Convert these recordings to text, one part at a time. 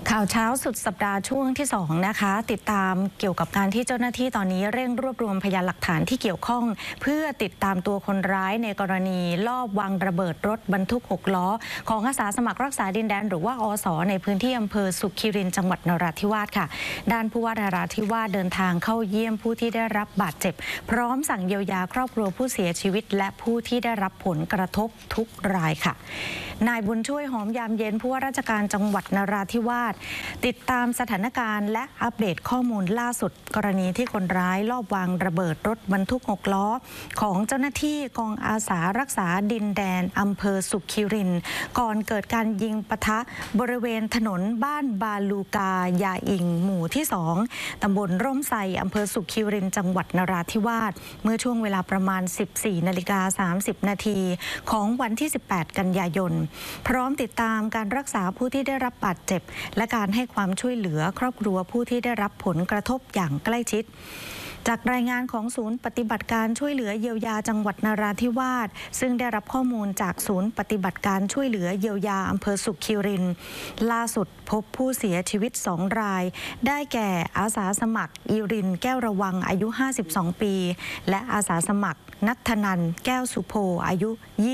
ข่าวเช้าสุดสัปดาห์ช่วงที่2นะคะติดตามเกี่ยวกับการที่เจ้าหน้าที่ตอนนี้เร่งรวบรวมพยานหลักฐานที่เกี่ยวข้องเพื่อติดตามตัวคนร้ายในกรณีลอบวางระเบิดรถบรรทุก6ล้อของอาสาสมัครรักษาดินแดนหรือว่าอส.ในพื้นที่อำเภอสุขิรินจังหวัดนราธิวาสค่ะด้านผู้ว่านราธิวาสเดินทางเข้าเยี่ยมผู้ที่ได้รับบาดเจ็บพร้อมสั่งเยียวยาครอบครัวผู้เสียชีวิตและผู้ที่ได้รับผลกระทบทุกรายค่ะนายบุญช่วยหอมยามเย็นผู้ว่าราชการจังหวัดนราธิวาสติดตามสถานการณ์และอัปเดตข้อมูลล่าสุดกรณีที่คนร้ายลอบวางระเบิดรถบรรทุก6ล้อของเจ้าหน้าที่กองอาสารักษาดินแดนอำเภอสุขิรินก่อนเกิดการยิงปะทะบริเวณถนนบ้านบาลูกายาอิงหมู่ที่2ตำบลร่มไทรอำเภอสุขิรินจังหวัดนราธิวาสเมื่อช่วงเวลาประมาณ 14:30 นาทีของวันที่18กันยายนพร้อมติดตามการรักษาผู้ที่ได้รับบาดเจ็บและการให้ความช่วยเหลือครอบครัวผู้ที่ได้รับผลกระทบอย่างใกล้ชิดจากรายงานของศูนย์ปฏิบัติการช่วยเหลือเยียวยาจังหวัดนราธิวาสซึ่งได้รับข้อมูลจากศูนย์ปฏิบัติการช่วยเหลือเยียวยาอำเภอสุขิรินล่าสุดพบผู้เสียชีวิต2รายได้แก่อาสาสมัครอิรินแก้วระวังอายุ52ปีและอาสาสมัครนัทนันแก้วสุโพอายุ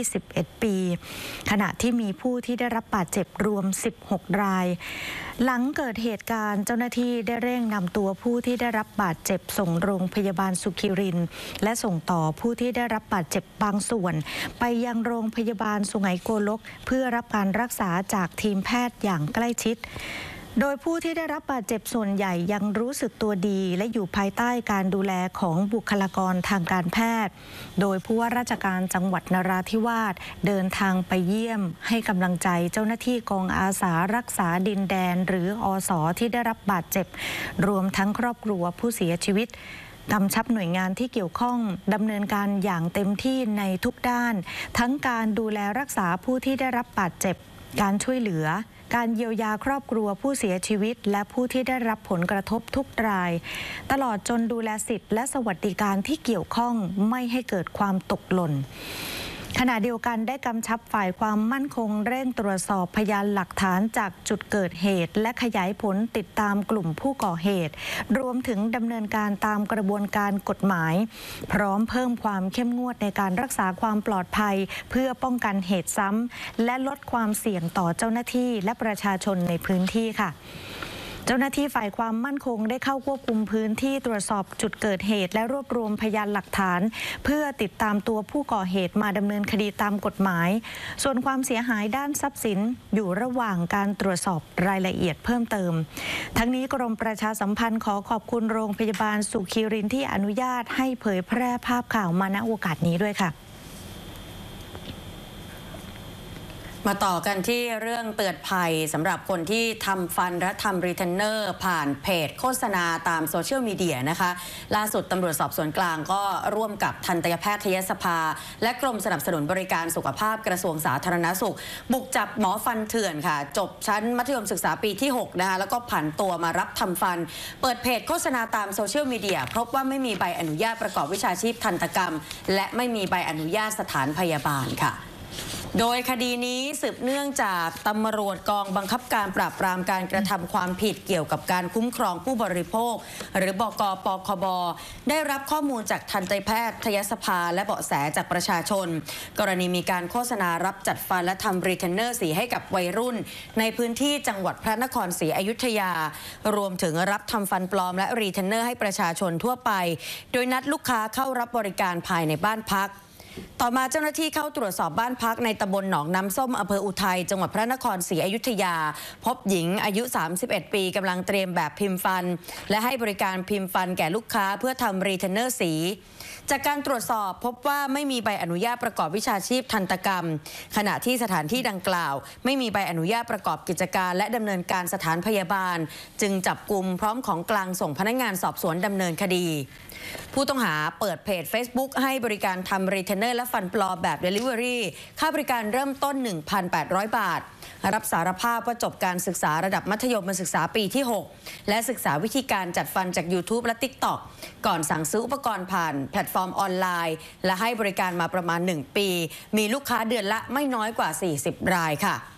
21ปีขณะที่มีผู้ที่ได้รับบาดเจ็บรวม16รายหลังเกิดเหตุการณ์เจ้าหน้าที่ได้เร่งนำตัวผู้ที่ได้รับบาดเจ็บส่งโรงพยาบาลสุขิรินและส่งต่อผู้ที่ได้รับบาดเจ็บบางส่วนไปยังโรงพยาบาลสุไหงโกลกเพื่อรับการรักษาจากทีมแพทย์อย่างใกล้ชิดโดยผู้ที่ได้รับบาดเจ็บส่วนใหญ่ยังรู้สึกตัวดีและอยู่ภายใต้การดูแลของบุคลากรทางการแพทย์โดยผู้ว่าราชการจังหวัดนราธิวาสเดินทางไปเยี่ยมให้กำลังใจเจ้าหน้าที่กองอาสารักษาดินแดนหรืออส.ที่ได้รับบาดเจ็บรวมทั้งครอบครัวผู้เสียชีวิตกำชับหน่วยงานที่เกี่ยวข้องดำเนินการอย่างเต็มที่ในทุกด้านทั้งการดูแลรักษาผู้ที่ได้รับบาดเจ็บการช่วยเหลือการเยียวยาครอบครัวผู้เสียชีวิตและผู้ที่ได้รับผลกระทบทุกรายตลอดจนดูแลสิทธิและสวัสดิการที่เกี่ยวข้องไม่ให้เกิดความตกหล่นขณะเดียวกันได้กำชับฝ่ายความมั่นคงเร่งตรวจสอบพยานหลักฐานจากจุดเกิดเหตุและขยายผลติดตามกลุ่มผู้ก่อเหตุรวมถึงดำเนินการตามกระบวนการกฎหมายพร้อมเพิ่มความเข้มงวดในการรักษาความปลอดภัยเพื่อป้องกันเหตุซ้ำและลดความเสี่ยงต่อเจ้าหน้าที่และประชาชนในพื้นที่ค่ะเจ้าหน้าที่ฝ่ายความมั่นคงได้เข้าควบคุมพื้นที่ตรวจสอบจุดเกิดเหตุและรวบรวมพยานหลักฐานเพื่อติดตามตัวผู้ก่อเหตุมาดำเนินคดีตามกฎหมายส่วนความเสียหายด้านทรัพย์สินอยู่ระหว่างการตรวจสอบรายละเอียดเพิ่มเติมทั้งนี้กรมประชาสัมพันธ์ขอขอบคุณโรงพยาบาลสุขิรินที่อนุญาตให้เผยแพร่ภาพข่าวมาณโอกาสนี้ด้วยค่ะมาต่อกันที่เรื่องเตือนภัยสำหรับคนที่ทำฟันและทำรีเทนเนอร์ผ่านเพจโฆษณาตามโซเชียลมีเดียนะคะล่าสุดตำรวจสอบสวนกลางก็ร่วมกับทันตแพทยสภาและกรมสนับสนุนบริการสุขภาพกระทรวงสาธารณสุขบุกจับหมอฟันเถื่อนค่ะจบชั้นมัธยมศึกษาปีที่6นะคะแล้วก็ผันตัวมารับทำฟันเปิดเพจโฆษณาตามโซเชียลมีเดียพบว่าไม่มีใบอนุญาตประกอบวิชาชีพทันตกรรมและไม่มีใบอนุญาตสถานพยาบาลค่ะโดยคดีนี้สืบเนื่องจากตำรวจกองบังคับการปราบปรามการกระทำความผิดเกี่ยวกับการคุ้มครองผู้บริโภคหรือบก.ปคบ.ได้รับข้อมูลจากทันตแพทยสภาและเบาะแสจากประชาชนกรณีมีการโฆษณารับจัดฟันและทำรีเทนเนอร์สีให้กับวัยรุ่นในพื้นที่จังหวัดพระนครศรีอยุธยารวมถึงรับทำฟันปลอมและรีเทนเนอร์ให้ประชาชนทั่วไปโดยนัดลูกค้าเข้ารับบริการภายในบ้านพักต่อมาเจ้าหน้าที่เข้าตรวจสอบบ้านพักในตำบลหนองน้ำส้มอำเภออุทัยจังหวัดพระนครศรีอยุธยาพบหญิงอายุ31ปีกำลังเตรียมแบบพิมพ์ฟันและให้บริการพิมพ์ฟันแก่ลูกค้าเพื่อทำรีเทนเนอร์สีจากการตรวจสอบพบว่าไม่มีใบอนุญาตประกอบวิชาชีพทันตกรรมขณะที่สถานที่ดังกล่าวไม่มีใบอนุญาตประกอบกิจการและดำเนินการสถานพยาบาลจึงจับกุมพร้อมของกลางส่งพนักงานสอบสวนดำเนินคดีผู้ต้องหาเปิดเพจ Facebook ให้บริการทำรีเทนเนอร์และฟันปลอมแบบ Delivery ค่าบริการเริ่มต้น 1,800 บาทรับสารภาพว่าจบการศึกษาระดับมัธยมศึกษาปีที่6และศึกษาวิธีการจัดฟันจาก YouTube และ TikTok ก่อนสั่งซื้ออุปกรณ์ผ่านแพลตฟอร์มออนไลน์และให้บริการมาประมาณ1ปีมีลูกค้าเดือนละไม่น้อยกว่า40รายค่ะ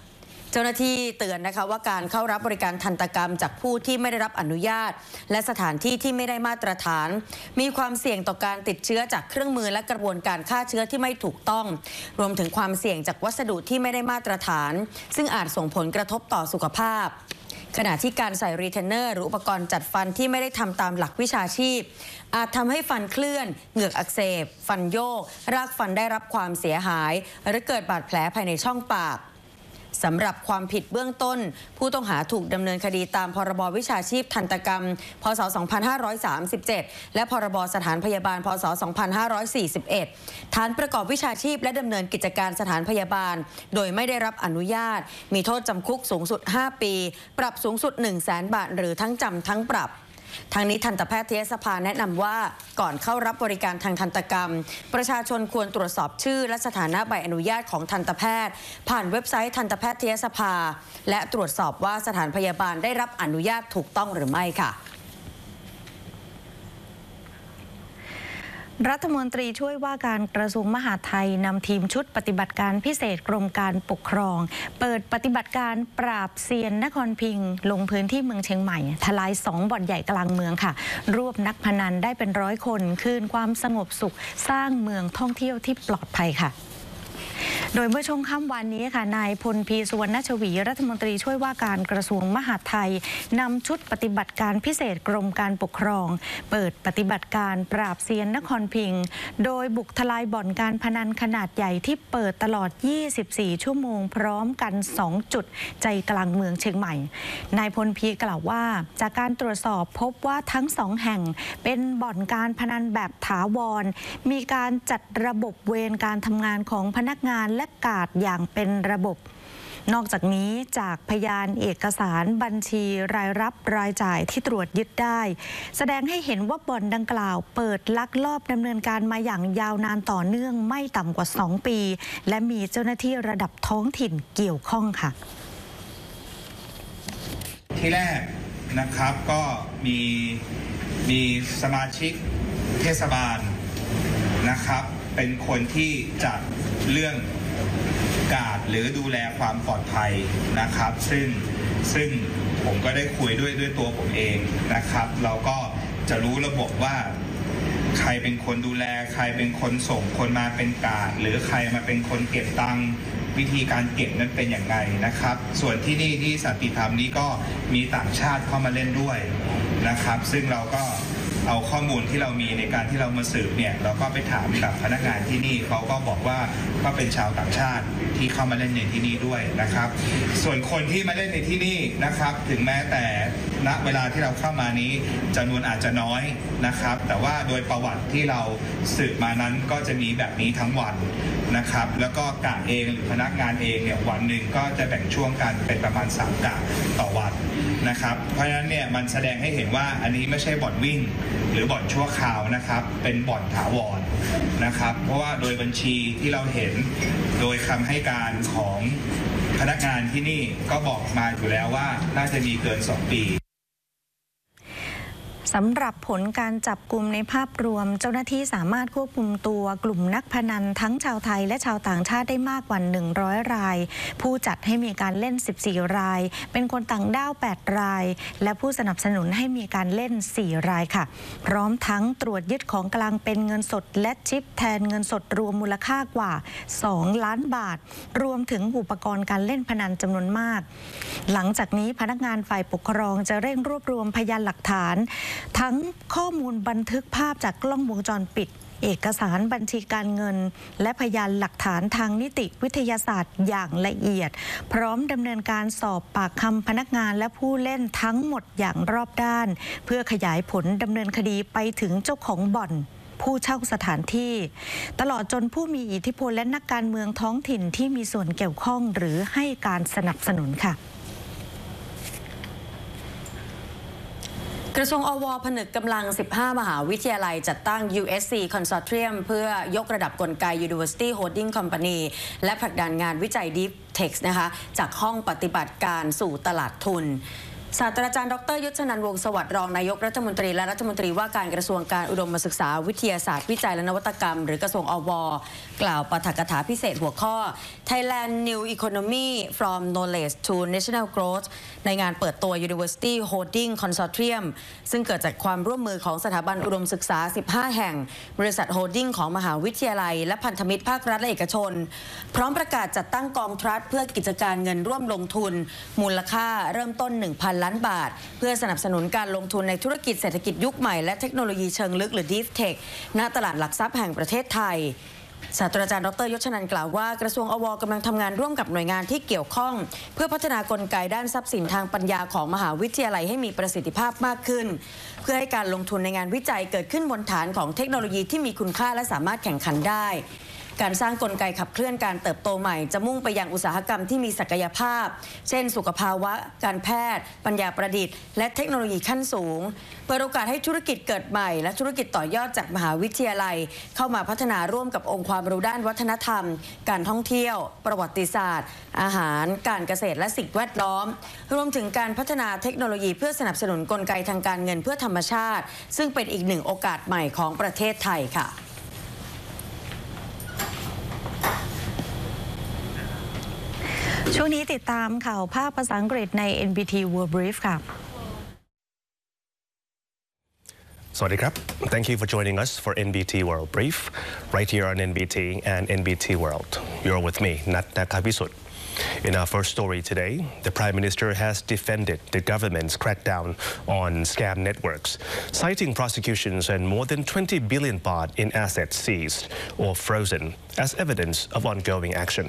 เจ้าหน้าที่เตือนนะคะว่าการเข้ารับบริการทันตกรรมจากผู้ที่ไม่ได้รับอนุญาตและสถานที่ที่ไม่ได้มาตรฐานมีความเสี่ยงต่อการติดเชื้อจากเครื่องมือและกระบวนการฆ่าเชื้อที่ไม่ถูกต้องรวมถึงความเสี่ยงจากวัสดุที่ไม่ได้มาตรฐานซึ่งอาจส่งผลกระทบต่อสุขภาพขณะที่การใส่รีเทนเนอร์หรืออุปกรณ์จัดฟันที่ไม่ได้ทำตามหลักวิชาชีพอาจทำให้ฟันเคลื่อนเหงือกอักเสบฟันโยกรากฟันได้รับความเสียหายหรือเกิดบาดแผลภายในช่องปากสำหรับความผิดเบื้องต้นผู้ต้องหาถูกดำเนินคดีตามพรบวิชาชีพทันตกรรมพ.ศ. 2537และพรบสถานพยาบาลพ.ศ. 2541ฐานประกอบวิชาชีพและดำเนินกิจการสถานพยาบาลโดยไม่ได้รับอนุญาตมีโทษจำคุกสูงสุด5ปีปรับสูงสุด 100,000 บาทหรือทั้งจำทั้งปรับทางนี้ทันตแพทยสภาแนะนำว่าก่อนเข้ารับบริการทางทันตกรรมประชาชนควรตรวจสอบชื่อและสถานะใบอนุญาตของทันตแพทย์ผ่านเว็บไซต์ทันตแพทยสภาและตรวจสอบว่าสถานพยาบาลได้รับอนุญาตถูกต้องหรือไม่ค่ะรัฐมนตรีช่วยว่าการกระทรวงมหาดไทยนำทีมชุดปฏิบัติการพิเศษกรมการปกครองเปิดปฏิบัติการปราบเซียนนครพิงค์ลงพื้นที่เมืองเชียงใหม่ทลาย2 บ่อนใหญ่กลางเมืองค่ะรวบนักพนันได้เป็น100 คนคืนความสงบสุขสร้างเมืองท่องเที่ยวที่ปลอดภัยค่ะโดยเมื่อช่วงค่ำวันนี้ค่ะนายพลพีสุวรรณชวีรัฐมนตรีช่วยว่าการกระทรวงมหาดไทยนำชุดปฏิบัติการพิเศษกรมการปกครองเปิดปฏิบัติการปราบเซียนนครพิงค์โดยบุกทลายบ่อนการพนันขนาดใหญ่ที่เปิดตลอด24 ชั่วโมงพร้อมกัน2 จุดใจกลางเมืองเชียงใหม่นายพลพีกล่าวว่าจากการตรวจสอบพบว่าทั้ง2 แห่งเป็นบ่อนการพนันแบบถาวรมีการจัดระบบเวรการทำงานของพนักงานและกาดอย่างเป็นระบบนอกจากนี้จากพยานเอกสารบัญชีรายรับรายจ่ายที่ตรวจยึดได้แสดงให้เห็นว่าบ่อนดังกล่าวเปิดลักลอบดำเนินการมาอย่างยาวนานต่อเนื่องไม่ต่ำกว่า2 ปีและมีเจ้าหน้าที่ระดับท้องถิ่นเกี่ยวข้องค่ะที่แรกนะครับก็มีสมาชิกเทศบาลนะครับเป็นคนที่จัดเรื่องการหรือดูแลความปลอดภัยนะครับซึ่งผมก็ได้คุยด้วยตัวผมเองนะครับเราก็จะรู้ระบบว่าใครเป็นคนดูแลใครเป็นคนส่งคนมาเป็นการหรือใครมาเป็นคนเก็บตังค์วิธีการเก็บนั้นเป็นอย่างไรนะครับส่วนที่นี่ที่สันติธรรมนี้ก็มีต่างชาติเข้ามาเล่นด้วยนะครับซึ่งเราก็เอาข้อมูลที่เรามีในการที่เรามาสืบเนี่ยเราก็ไปถามกับพนักงานที่นี่เขาก็บอกว่าก็เป็นชาวต่างชาติที่เข้ามาเล่นในที่นี่ด้วยนะครับส่วนคนที่มาเล่นในที่นี่นะครับถึงแม้แต่ณเวลาที่เราเข้ามานี้จำนวนอาจจะน้อยนะครับแต่ว่าโดยประวัติที่เราสืบมานั้นก็จะมีแบบนี้ทั้งวันนะครับแล้วก็กะเองหรือพนักงานเองเนี่ยวันหนึ่งก็จะแบ่งช่วงกันเป็นประมาณ3 กะต่อวันนะครับเพราะฉะนั้นเนี่ยมันแสดงให้เห็นว่าอันนี้ไม่ใช่บ่อนวิ่งหรือบ่อนชั่วคราวนะครับเป็นบ่อนถาวรนะครับเพราะว่าโดยบัญชีที่เราเห็นโดยคำให้การของพนักงานที่นี่ก็บอกมาอยู่แล้วว่าน่าจะมีเกิน2 ปีสำหรับผลการจับกุมในภาพรวมเจ้าหน้าที่สามารถควบคุมตัวกลุ่มนักพนันทั้งชาวไทยและชาวต่างชาติได้มากกว่า100 รายผู้จัดให้มีการเล่น14 รายเป็นคนต่างด้าว8 รายและผู้สนับสนุนให้มีการเล่น4 รายค่ะพร้อมทั้งตรวจยึดของกลางเป็นเงินสดและชิปแทนเงินสดรวมมูลค่ากว่า2 ล้านบาทรวมถึงอุปกรณ์การเล่นพนันจำนวนมากหลังจากนี้พนักงานฝ่ายปกครองจะเร่งรวบรวมพยานหลักฐานทั้งข้อมูลบันทึกภาพจากกล้องวงจรปิดเอกสารบัญชีการเงินและพยานหลักฐานทางนิติวิทยาศาสตร์อย่างละเอียดพร้อมดำเนินการสอบปากคำพนักงานและผู้เล่นทั้งหมดอย่างรอบด้านเพื่อขยายผลดำเนินคดีไปถึงเจ้าของบ่อนผู้เช่าสถานที่ตลอดจนผู้มีอิทธิพลและนักการเมืองท้องถิ่นที่มีส่วนเกี่ยวข้องหรือให้การสนับสนุนค่ะกระทรวงอว.ผนึกกำลัง15 มหาวิทยาลัยจัดตั้ง USC Consortium เพื่อยกระดับกลไก University Holding Company และผลักดันงานวิจัย Deep Tech นะคะจากห้องปฏิบัติการสู่ตลาดทุนศาสตราจารย์ดร.ยศนันท์วงศ์สวัสดิ์รองนายกรัฐมนตรีและรัฐมนตรีว่าการกระทรวงการอุดมศึกษาวิทยาศาสตร์วิจัยและนวัตกรรมหรือกระทรวงอว.กล่าวปาฐกถาพิเศษหัวข้อ Thailand New Economy from Knowledge to National Growth ในงานเปิดตัว University Holding Consortium ซึ่งเกิดจากความร่วมมือของสถาบันอุดมศึกษา 15 แห่งบริษัทโฮลดิ้งของมหาวิทยาลัยและพันธมิตรภาครัฐและเอกชนพร้อมประกาศจัดตั้งกองทรัสต์เพื่อกิจการเงินร่วมลงทุนมูลค่าเริ่มต้น 1,000 ล้านบาทเพื่อสนับสนุนการลงทุนในธุรกิจเศรษฐกิจยุคใหม่และเทคโนโลยีเชิงลึกหรือ Deep Tech ณตลาดหลักทรัพย์แห่งประเทศไทยศาสตราจารย์ดร.ยศนันท์กล่าวว่ากระทรวงอว.กำลังทำงานร่วมกับหน่วยงานที่เกี่ยวข้องเพื่อพัฒนากลไกด้านทรัพย์สินทางปัญญาของมหาวิทยาลัยให้มีประสิทธิภาพมากขึ้นเพื่อให้การลงทุนในงานวิจัยเกิดขึ้นบนฐานของเทคโนโลยีที่มีคุณค่าและสามารถแข่งขันได้การสร้างกลไกขับเคลื่อนการเติบโตใหม่จะมุ่งไปยังอุตสาหกรรมที่มีศักยภาพเช่นสุขภาวะการแพทย์ปัญญาประดิษฐ์และเทคโนโลยีขั้นสูงเปิดโอกาสให้ธุรกิจเกิดใหม่และธุรกิจต่อยอดจากมหาวิทยาลัยเข้ามาพัฒนาร่วมกับองค์ความรู้ด้านวัฒนธรรมการท่องเที่ยวประวัติศาสตร์อาหารการเกษตรและสิ่งแวดล้อมรวมถึงการพัฒนาเทคโนโลยีเพื่อสนับสนุนกลไกทางการเงินเพื่อธรรมชาติซึ่งเป็นอีกหนึ่งโอกาสใหม่ของประเทศไทยค่ะช่วงนี้ติดตามข่าวภาคภาษาอังกฤษใน NBT World Brief ค่ะสวัสดีครับ Thank you for joining us for NBT World Brief right here on NBT and NBT World. You're with me, Nat Nakavisut. In our first story today, the Prime Minister has defended the government's crackdown on scam networks, citing prosecutions and more than 20 billion baht in assets seized or frozen as evidence of ongoing action.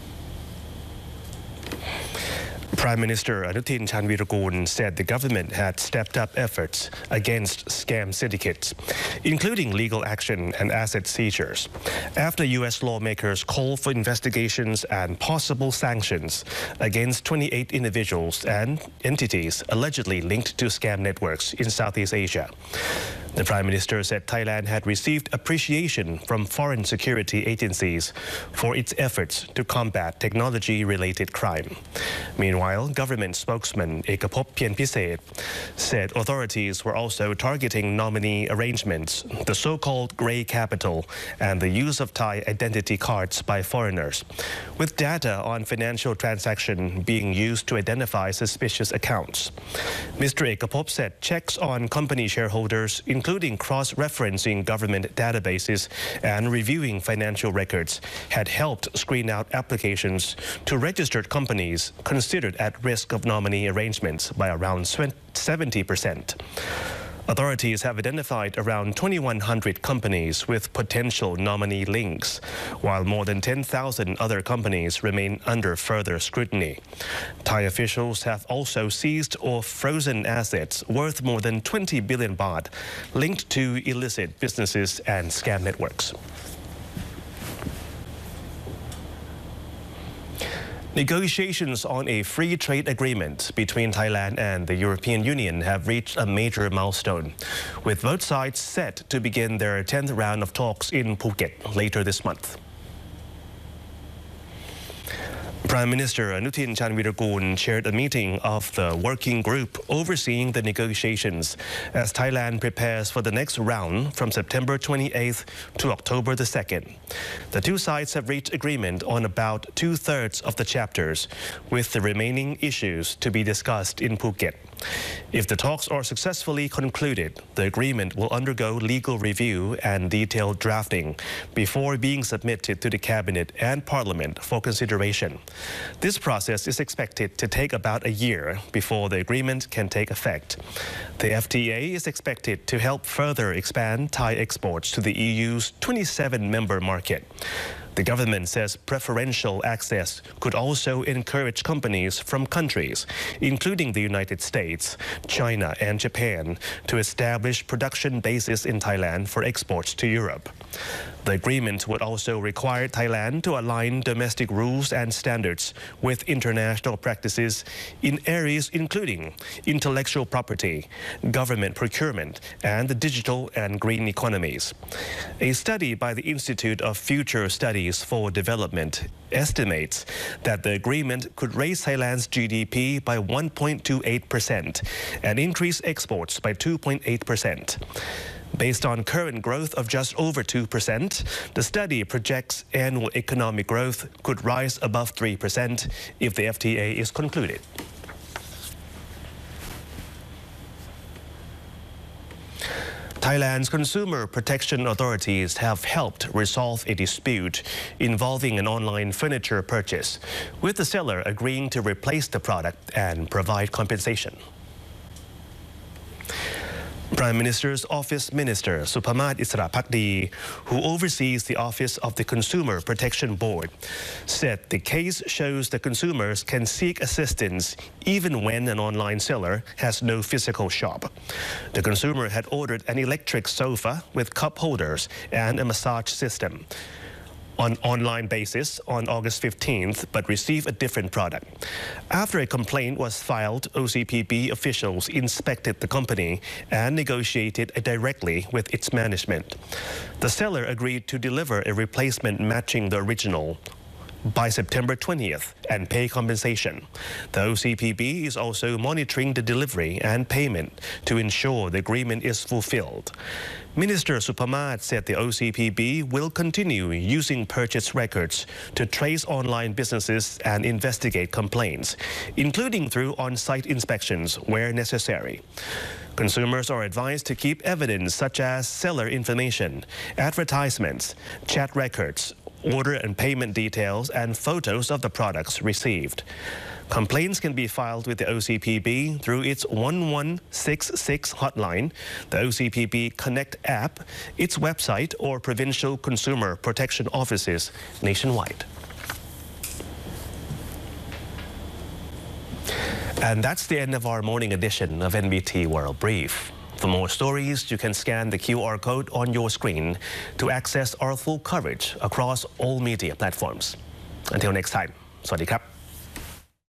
Prime Minister Anutin Chanvirakul said the government had stepped up efforts against scam syndicates, including legal action and asset seizures, after U.S. lawmakers called for investigations and possible sanctions against 28 individuals and entities allegedly linked to scam networks in Southeast Asia. The Prime Minister said Thailand had received appreciation from foreign security agencies for its efforts to combat technology-related crime. Meanwhile, government spokesman Ekapop Pienpiset said authorities were also targeting nominee arrangements, the so-called grey capital, and the use of Thai identity cards by foreigners, with data on financial transaction being used to identify suspicious accounts. Mr. Ekapop said checks on company shareholders, including cross-referencing government databases and reviewing financial records, had helped screen out applications to registered companies considered at risk of nominee arrangements by around 70%. Authorities have identified around 2,100 companies with potential nominee links, while more than 10,000 other companies remain under further scrutiny. Thai officials have also seized or frozen assets worth more than 20 billion baht linked to illicit businesses and scam networks. Negotiations on a free trade agreement between Thailand and the European Union have reached a major milestone, with both sides set to begin their 10th round of talks in Phuket later this month. Prime Minister Anutin Chanvirakul chaired a meeting of the working group overseeing the negotiations as Thailand prepares for the next round from September 28th to October the 2nd. The two sides have reached agreement on about 2/3 of the chapters, with the remaining issues to be discussed in Phuket. If the talks are successfully concluded, the agreement will undergo legal review and detailed drafting before being submitted to the Cabinet and Parliament for consideration. This process is expected to take about a year before the agreement can take effect. The FTA is expected to help further expand Thai exports to the EU's 27-member market. The government says preferential access could also encourage companies from countries, including the United States, China and Japan, to establish production bases in Thailand for exports to Europe. The agreement would also require Thailand to align domestic rules and standards with international practices in areas including intellectual property, government procurement, and the digital and green economies. A study by the Institute of Future Studies for Development estimates that the agreement could raise Thailand's GDP by 1.28% and increase exports by 2.8%. Based on current growth of just over 2%, the study projects annual economic growth could rise above 3% if the FTA is concluded. Thailand's consumer protection authorities have helped resolve a dispute involving an online furniture purchase, with the seller agreeing to replace the product and provide compensation. Prime Minister's Office Minister Supamat Israpakdi, who oversees the Office of the Consumer Protection Board, said the case shows that consumers can seek assistance even when an online seller has no physical shop. The consumer had ordered an electric sofa with cup holders and a massage system on online basis on August 15th, but received a different product. After a complaint was filed, OCPB officials inspected the company and negotiated directly with its management. The seller agreed to deliver a replacement matching the original by September 20th and pay compensation. The OCPB is also monitoring the delivery and payment to ensure the agreement is fulfilled. Minister Supamat said the OCPB will continue using purchase records to trace online businesses and investigate complaints, including through on-site inspections where necessary. Consumers are advised to keep evidence such as seller information, advertisements, chat records, order and payment details, and photos of the products received. Complaints can be filed with the OCPB through its 1166 hotline, the OCPB Connect app, its website, or provincial consumer protection offices nationwide. And that's the end of our morning edition of NBT World Brief. For more stories, you can scan the QR code on your screen to access our full coverage across all media platforms. Until next time, สวัสดีครับ